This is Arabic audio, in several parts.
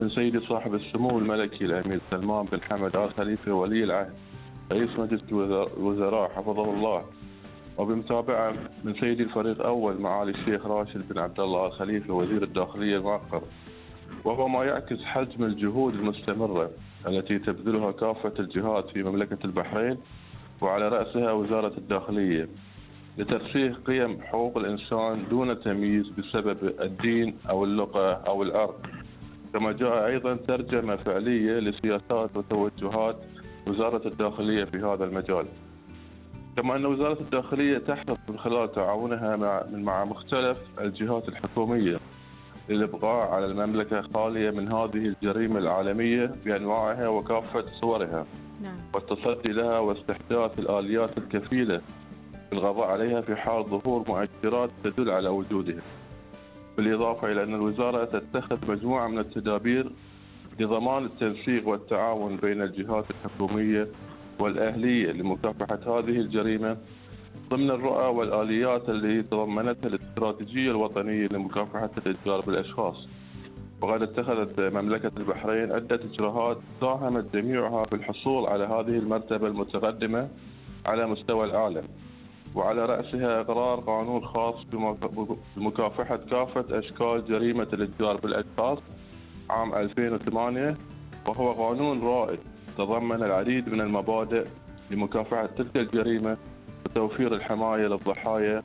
من سيدي صاحب السمو الملكي الأمير سلمان بن حمد آل خليفة ولي العهد رئيس مجلس الوزراء حفظه الله، وبمتابعة من سيدي الفريق أول معالي الشيخ راشد بن عبد الله آل خليفة وزير الداخلية المؤقت، وهو ما يعكس حجم الجهود المستمرة التي تبذلها كافة الجهات في مملكة البحرين وعلى رأسها وزارة الداخلية لترسيخ قيم حقوق الإنسان دون تمييز بسبب الدين أو اللغة أو العرق. كما جاء أيضا ترجمة فعلية لسياسات وتوجهات وزارة الداخلية في هذا المجال. كما أن وزارة الداخلية تحرص من خلال تعاونها مع مختلف الجهات الحكومية للإبقاء على المملكة خالية من هذه الجريمة العالمية بأنواعها وكافة صورها، والتصدي لها واستحداث الآليات الكفيلة بالقضاء عليها في حال ظهور مؤشرات تدل على وجودها. بالإضافة إلى أن الوزارة تتخذ مجموعة من التدابير لضمان التنسيق والتعاون بين الجهات الحكومية والأهلية لمكافحة هذه الجريمة ضمن الرؤى والآليات التي تضمنتها الاستراتيجية الوطنية لمكافحة الإتجار بالأشخاص. وقد اتخذت مملكة البحرين عدة إجراءات ساهمت جميعها في الحصول على هذه المرتبة المتقدمة على مستوى العالم، وعلى رأسها إقرار قانون خاص بمكافحة كافة أشكال جريمة الإتجار بالأشخاص عام 2008، وهو قانون رائد تضمن العديد من المبادئ لمكافحة تلك الجريمة وتوفير الحماية للضحايا،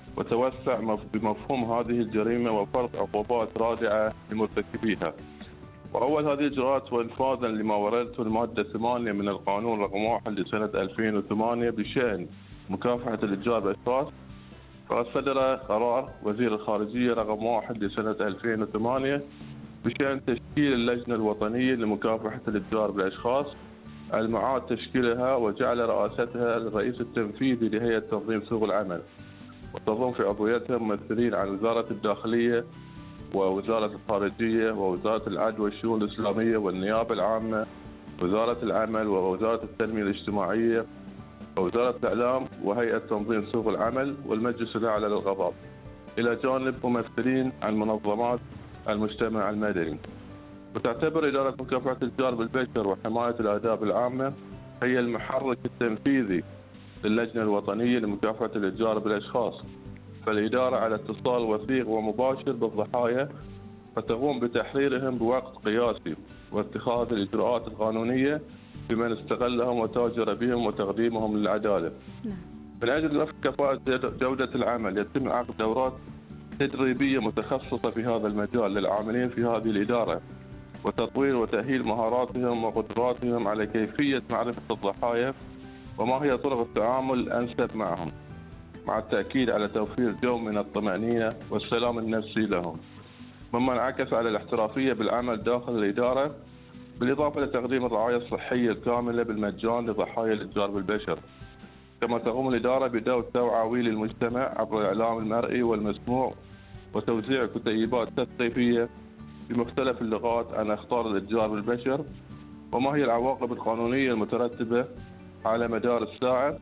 وتوسع بمفهوم هذه الجريمة وفرض عقوبات رادعة لمرتكبيها. وأول هذه الإجراءات وإنفاذا لما وردته المادة 8 من القانون رقم 1 لسنة 2008 بشأن مكافحة الإتجار بالأشخاص، فقد صدر قرار وزير الخارجية رقم 1 لسنة 2008 بشأن تشكيل اللجنة الوطنية لمكافحة الإتجار بالأشخاص المعاد تشكيلها وجعل رئاستها الرئيس التنفيذي لهيئة تنظيم سوق العمل، وتضم في عضويتها ممثلين عن وزارة الداخلية ووزارة الخارجية ووزارة العدل والشؤون الإسلامية والنيابة العامة، وزارة العمل ووزارة التنمية الاجتماعية ووزارة الإعلام وهيئة تنظيم سوق العمل والمجلس الأعلى للقضاء، إلى جانب ممثلين عن منظمات المجتمع المدني. وتعتبر إدارة مكافحة الإتجار بالبشر وحماية الآداب العامة هي المحرك التنفيذي للجنة الوطنية لمكافحة الإتجار بالأشخاص، فالإدارة على اتصال وثيق ومباشر بالضحايا، فتقوم بتحريرهم بوقت قياسي واتخاذ الإجراءات القانونية بمن استغلهم وتاجر بهم وتقديمهم للعدالة. من أجل رفع كفاءة جودة العمل يتم عقد دورات تدريبية متخصصة في هذا المجال للعاملين في هذه الإدارة، وتطوير وتأهيل مهاراتهم وقدراتهم على كيفية معرفة الضحايا وما هي طرق التعامل الأنسب معهم، مع التأكيد على توفير جو من الطمأنينة والسلام النفسي لهم، مما انعكس على الاحترافية بالعمل داخل الإدارة، بالإضافة لتقديم الرعاية الصحية الكاملة بالمجان لضحايا الإتجار بالبشر. كما تقوم الإدارة بدور توعوي للمجتمع عبر الإعلام المرئي والمسموع وتوزيع كتيبات تثقيفية بمختلف اللغات عن أخطار الإتجار بالبشر وما هي العواقب القانونية المترتبة على مدار الساعة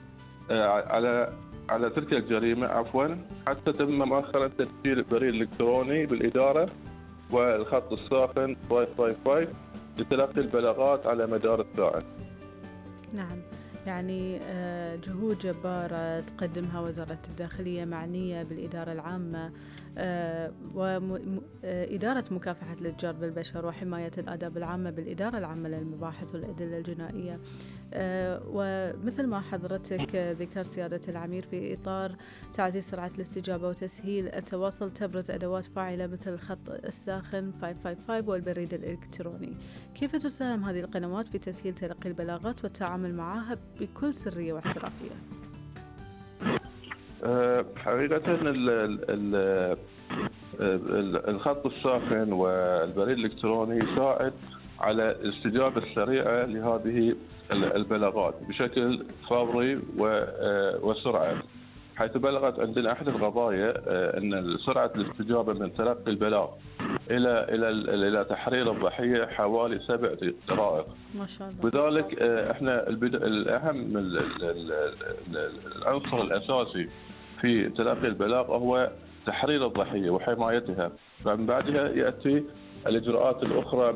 على تلك الجريمة حتى تم مؤخرا تسجيل البريد الإلكتروني بالإدارة والخط الساخن 555 لتلقي البلاغات على مدار الساعة. نعم، يعني جهود جبارة تقدمها وزارة الداخلية معنية بالإدارة العامة وإدارة مكافحة الإتجار بالبشر وحماية الآداب العامة بالإدارة العامة للمباحث والأدلة الجنائية. ومثل ما حضرتك ذكرت سيادة العمير، في إطار تعزيز سرعة الاستجابة وتسهيل التواصل تبرز أدوات فاعلة مثل الخط الساخن 555 والبريد الإلكتروني. كيف تساهم هذه القنوات في تسهيل تلقي البلاغات والتعامل معها بكل سرية واحترافية؟ حقيقة الخط الساخن والبريد الإلكتروني يساعد على الاستجابة السريعة لهذه البلاغات بشكل فوري وسرعة، حيث بلغت عندنا أحد القضايا أن سرعة الاستجابة من تلقي البلاغ إلى تحرير الضحية حوالي 7 دقائق ما شاء الله. بذلك احنا الأهم العنصر الأساسي في تلقي البلاغ هو تحرير الضحية وحمايتها، فمن بعدها يأتي الإجراءات الأخرى